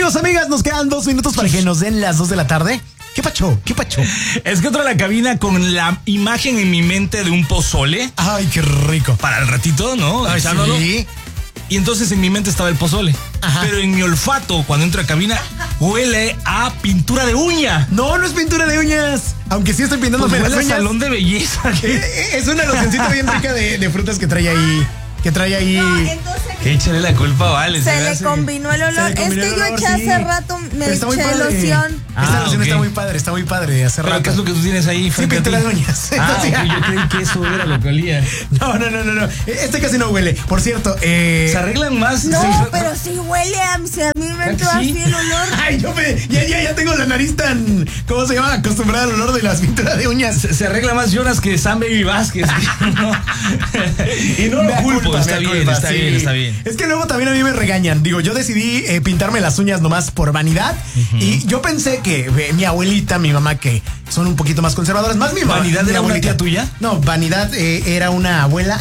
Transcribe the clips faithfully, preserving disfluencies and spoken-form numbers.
Amigos, amigas, nos quedan dos minutos para que nos den las dos de la tarde. ¿Qué pacho? ¿Qué pacho? Es que entro a la cabina con la imagen en mi mente de un pozole. Ay, qué rico. Para el ratito, ¿no? Ay, sí. Y entonces en mi mente estaba el pozole. Ajá. Pero en mi olfato, cuando entro a cabina, huele a pintura de uña. No, no es pintura de uñas. Aunque sí estoy pintando pues las huele uñas. A salón de belleza. Es una locioncita bien rica de, de frutas que trae ahí. Que trae ahí. No, entonces. Que échale la culpa, vale. Se, se le combinó el olor. Combinó es que el olor, yo eché sí. hace rato, me eché loción. Ah, Esta loción okay. está muy padre, está muy padre. Hace ¿Pero rato. qué es lo que tú tienes ahí? Sí, pintura de uñas. Ah, okay. Yo creí que eso era lo que olía. No, no, no, no, no. Este casi no huele. Por cierto, eh. ¿Se arreglan más? No, sí, pero sí huele a, si a mí me entró ¿sí? así el olor. Ay, yo me, ya, ya, ya tengo la nariz tan, ¿cómo se llama? Acostumbrada al olor de las pinturas de uñas. Se, se arregla más Jonas que Sam Baby Vázquez. No. Y no lo culpo, culpa, está bien, culpa, está sí. bien, está bien. Es que luego también a mí me regañan. Digo, yo decidí eh, pintarme las uñas nomás por vanidad. Uh-huh. Y yo pensé que eh, mi abuelita, mi mamá, que son un poquito más conservadoras, más mi mamá. ¿Vanidad mi era abuelita. Una tía tuya? No, vanidad eh, era una abuela.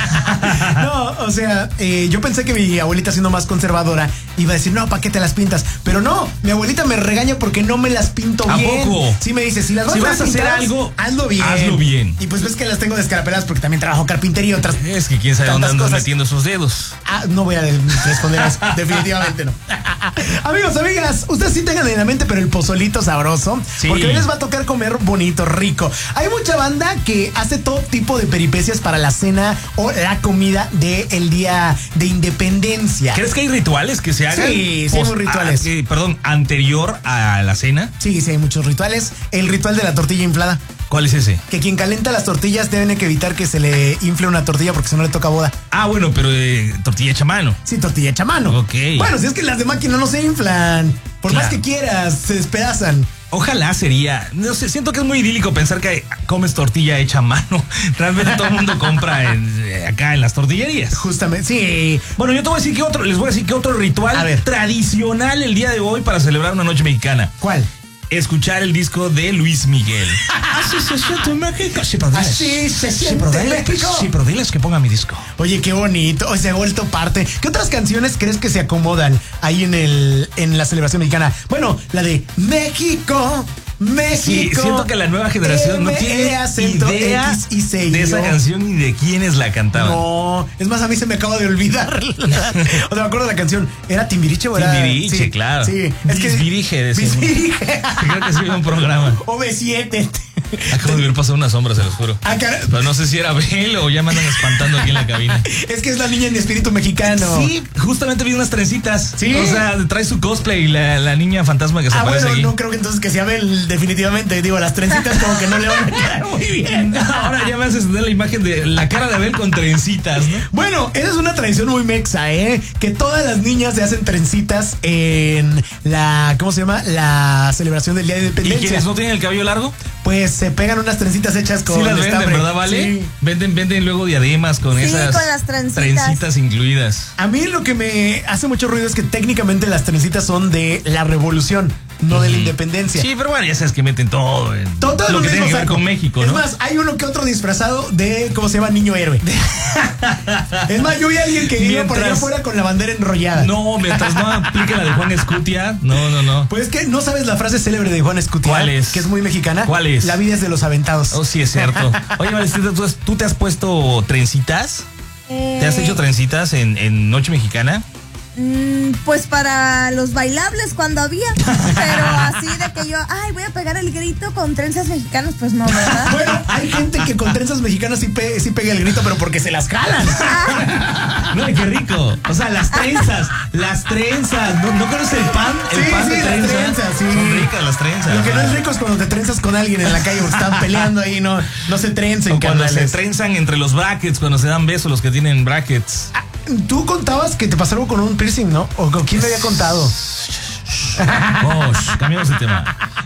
No, o sea, eh, yo pensé que mi abuelita, siendo más conservadora, iba a decir, no, ¿para qué te las pintas? Pero no, mi abuelita me regaña porque no me las pinto ¿A bien. poco? Sí, me dice, si las vas, si a, vas a hacer algo, hazlo bien. Hazlo bien. Y pues ves que las tengo descarapeladas porque también trabajo carpintería y otras. Es que quién sabe dónde andas metiendo sus dedos. Ah, no voy a responder a eso. Definitivamente no. Amigos, amigas, ustedes sí tengan en la mente, pero el pozolito sabroso. Sí. Porque hoy les va a tocar comer bonito, rico. Hay mucha banda que hace todo tipo de peripecias para la cena o la comida del día de independencia. ¿Crees que hay rituales que se hagan? Sí, sí, hay muchos rituales. A, eh, perdón, anterior a la cena. Sí, sí, hay muchos rituales. El ritual de la tortilla inflada. ¿Cuál es ese? Que quien calienta las tortillas deben que evitar que se le infle una tortilla porque si no le toca boda. Ah, bueno, pero eh, tortilla hecha a mano. Sí, tortilla hecha a mano. Ok. Bueno, si es que las de máquina no se inflan. Por claro. más que quieras, se despedazan. Ojalá sería, no sé, siento que es muy idílico pensar que comes tortilla hecha a mano. Realmente todo el mundo compra en, acá en las tortillerías. Justamente, sí. Bueno, yo te voy a decir que otro, les voy a decir que otro ritual a ver. tradicional el día de hoy para celebrar una noche mexicana. ¿Cuál? Escuchar el disco de Luis Miguel. Así se siente México. Sí, pero diles. Así se siente sí, México. Sí, pero diles que ponga mi disco. Oye, qué bonito. O sea, se ha vuelto parte. ¿Qué otras canciones crees que se acomodan ahí en el en la celebración mexicana? Bueno, la de México. México. Sí, siento que la nueva generación no tiene idea y de esa canción ni de quiénes la cantaban. No, es más, a mí se me acaba de olvidar. O sea, me acuerdo de la canción. ¿Era Timbiriche o era? Timbiriche, sí, claro. Sí, es que Bisbirige, decimos. Bisbirige. Creo que sí, un programa. O B siete. Acabo de ver pasar una sombra, se los juro. Ah, pero no sé si era Bel o ya me andan espantando aquí en la cabina. Es que es la niña en espíritu mexicano. Sí, justamente vi unas trencitas. Sí. O sea, trae su cosplay la, la niña fantasma que se ah, aparece bueno, ahí. No creo que entonces que sea Bel, definitivamente. Digo, las trencitas como que no le van a quedar muy bien. Ahora ya me haces tener la imagen de la cara de Abel con trencitas, ¿no? Bueno, esa es una tradición muy mexa, ¿eh? Que todas las niñas se hacen trencitas en la, ¿cómo se llama? La celebración del Día de Independencia. ¿Y quienes no tienen el cabello largo? Pues se pegan unas trencitas hechas con sí las venden, estambre. ¿verdad, Vale? Sí. Venden, venden luego diademas con sí, esas con las trencitas. trencitas incluidas. A mí lo que me hace mucho ruido es que técnicamente las trencitas son de la revolución, no uh-huh. de la independencia. Sí, pero bueno, ya sabes que meten todo en todo, todo lo, lo que tiene que ver saco. con México, es ¿no? Es más, hay uno que otro disfrazado de, ¿cómo se llama? Niño héroe. Es más, yo vi a alguien que mientras... iba por allá afuera con la bandera enrollada. No, mientras no aplique la de Juan Escutia. No, no, no. Pues es que no sabes la frase célebre de Juan Escutia. ¿Cuál es? Que es muy mexicana. ¿Cuál es? La vida es de los aventados. Oh, sí, es cierto. Oye, Valentina, ¿tú, ¿tú te has puesto trencitas? Eh... ¿Te has hecho trencitas en, en Noche Mexicana? Mm, pues para los bailables cuando había, pero así de que yo, ay, voy a pegar el grito con trenzas mexicanas, pues no, ¿verdad? Bueno, hay gente que con trenzas mexicanas sí, pe sí pega el grito, pero porque se las jalan. No, qué rico. O sea, las trenzas, las trenzas. ¿No, ¿no conoces el pan? El sí, pan sí, de las trenza. trenzas, sí. Son ricas las trenzas. Lo que no es rico es cuando te trenzas con alguien en la calle porque están peleando ahí, no, no se trencen. O cuando canales. se trenzan entre los brackets, cuando se dan besos los que tienen brackets. Ah, tú contabas que te pasó algo con un piercing, ¿no? ¿O con quién me había contado? Oh, cambiamos de tema.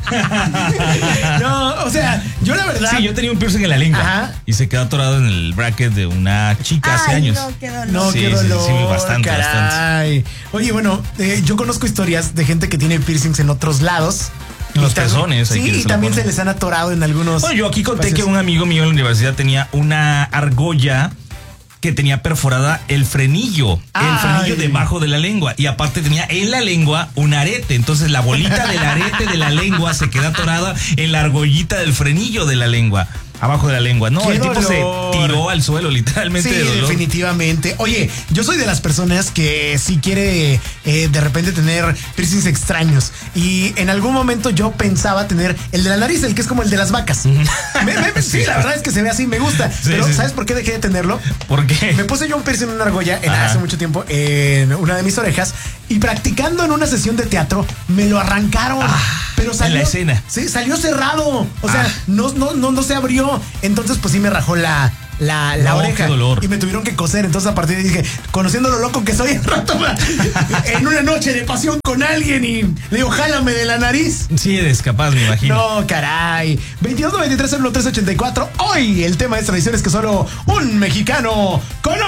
No, o sea, yo la verdad. Sí, yo tenía un piercing en la lengua. Ajá. Y se quedó atorado en el bracket de una chica Ay, hace años. No, qué dolor. No, sí, qué dolor. Sí, sí, bastante, caray. bastante. Oye, bueno, eh, yo conozco historias de gente que tiene piercings en otros lados. Los pezones. Sí, y también se les han atorado en algunos. Bueno, yo aquí conté espacios. que un amigo mío en la universidad tenía una argolla que tenía perforada el frenillo, Ay. el frenillo debajo de la lengua. Y aparte tenía en la lengua un arete. Entonces la bolita del arete de la lengua se queda atorada en la argollita del frenillo de la lengua. Abajo de la lengua. No, ¡Qué el tipo dolor! se tiró al suelo, literalmente. Sí, de dolor. definitivamente. Oye, yo soy de las personas que sí quiere eh, de repente tener piercings extraños. Y en algún momento yo pensaba tener el de la nariz, el que es como el de las vacas. me, me, sí, la verdad es que se ve así, me gusta. Sí, pero sí. ¿sabes por qué dejé de tenerlo? ¿Por qué? Me puse yo un piercing en una argolla en, Ajá. hace mucho tiempo en una de mis orejas y practicando en una sesión de teatro me lo arrancaron. Ah, pero salió, en la escena. Sí, salió cerrado. O sea, Ah. no, no, no, no se abrió. Entonces, pues sí me rajó la, la, la No, oreja. qué dolor. Y me tuvieron que coser. Entonces, a partir de ahí dije, conociendo lo loco que soy, al rato en una noche de pasión con alguien y le digo, jálame de la nariz. Sí, eres capaz, me imagino. No, caray. veintidós noventa y tres cero uno tres ochenta y cuatro. Hoy el tema es tradiciones que solo un mexicano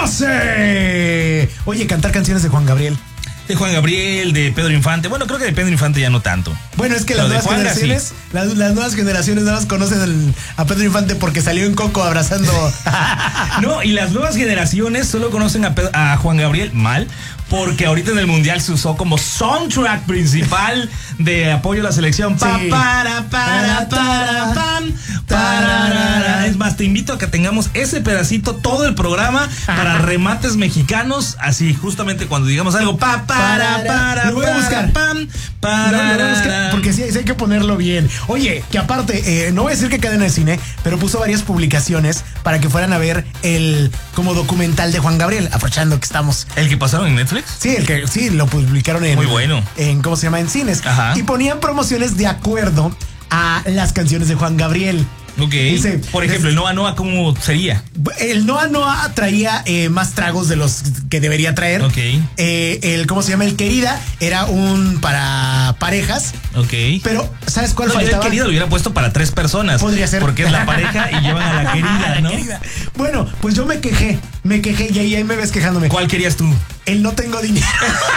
conoce. Oye, cantar canciones de Juan Gabriel. De Juan Gabriel, de Pedro Infante. Bueno, creo que de Pedro Infante ya no tanto. Bueno, es que Pero las de nuevas Juanga, generaciones, sí. las, las nuevas generaciones nada más conocen el- a Pedro Infante porque salió en Coco abrazando. No, y las nuevas generaciones solo conocen a, Pedro- a Juan Gabriel mal, porque ahorita en el Mundial se usó como soundtrack principal de apoyo a la selección. Pa, Sí. para, para, para, pam, pararara. Es más, te invito a que tengamos ese pedacito todo el programa para remates mexicanos, así justamente cuando digamos algo. Pa, para, para, Lo voy a para, buscar. pam, No, para, no, no, es que- porque sí, sí hay que ponerlo bien. Oye, que aparte, eh, no voy a decir que cadena de cine, pero puso varias publicaciones para que fueran a ver el como documental de Juan Gabriel, aprovechando que estamos. ¿El que pasaron en Netflix? Sí, el que sí lo publicaron en. Muy bueno. En cómo se llama en cines. Ajá. Y ponían promociones de acuerdo a las canciones de Juan Gabriel. Ok. Dice, Por ejemplo, el Noa Noa, ¿cómo sería? El Noa Noa traía eh, más tragos de los que debería traer. Ok. Eh, el, ¿cómo se llama? El Querida era un para parejas. Ok. Pero, ¿sabes cuál No, yo el faltaba? querido lo hubiera puesto para tres personas. Podría ser. Porque es la pareja y llevan a la querida, La ¿no? querida. Bueno, pues yo me quejé, me quejé y ahí, ahí me ves quejándome. ¿Cuál querías tú? El no tengo dinero.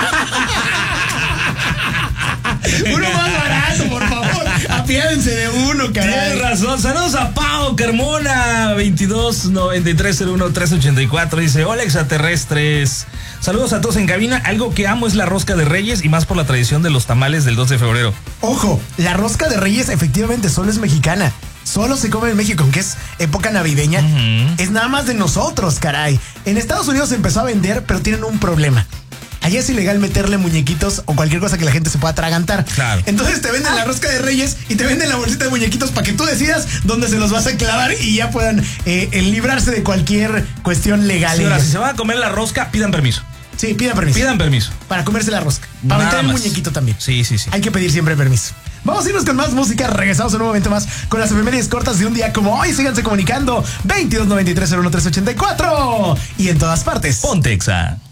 Uno más barato, por favor. Apiádense de uno, caray. Tienes razón. Saludos a Pau Carmona, veintidós noventa y tres cero uno tres ochenta y cuatro. Dice: hola, extraterrestres. Saludos a todos en cabina. Algo que amo es la rosca de Reyes y más por la tradición de los tamales del dos de febrero. Ojo, la rosca de Reyes efectivamente solo es mexicana. Solo se come en México, aunque es época navideña. Ujú. Es nada más de nosotros, caray. En Estados Unidos se empezó a vender, pero tienen un problema. Allá es ilegal meterle muñequitos o cualquier cosa que la gente se pueda atragantar. Claro. Entonces te venden la rosca de Reyes y te venden la bolsita de muñequitos para que tú decidas dónde se los vas a clavar y ya puedan eh, eh, librarse de cualquier cuestión legal. Sí, ahora, ellos. si se van a comer la rosca, pidan permiso. Sí, pidan permiso. Pidan permiso. Para comerse la rosca. Para Nada meter el más. muñequito también. Sí, sí, sí. Hay que pedir siempre permiso. Vamos a irnos con más música. Regresamos en un momento más con las efemérides cortas de un día como hoy. Síganse comunicando. veintidós noventa y tres cero uno tres ochenta y cuatro. Y en todas partes. Ponte Exa.